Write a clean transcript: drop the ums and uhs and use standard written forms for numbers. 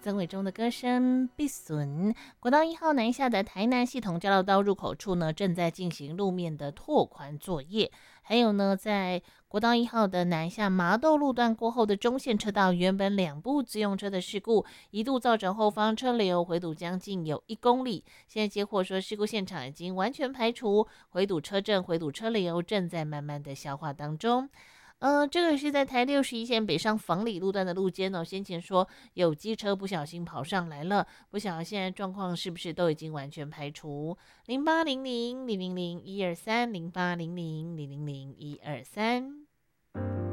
曾伟忠的歌声必损。国道1号南下的台南系统交流道入口处呢，正在进行路面的拓宽作业。还有呢，在国道1号的南下麻豆路段过后的中线车道，原本2部自用车的事故，一度造成后方车流回堵将近有1公里。现在接获说，事故现场已经完全排除，回堵车阵、回堵车流正在慢慢的消化当中。这个是在台61线北上房里路段的路肩哦。先前说有机车不小心跑上来了，不晓得现在状况是不是都已经完全排除？0800000123，0800000123。